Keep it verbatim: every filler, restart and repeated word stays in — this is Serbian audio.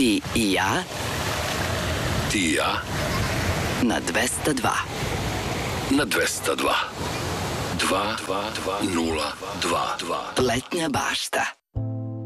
Ti i ja Ti i ja na dvesta dva. na dvesta dva. Dva, dva, dva, nula, dva, dva. Letnja bašta.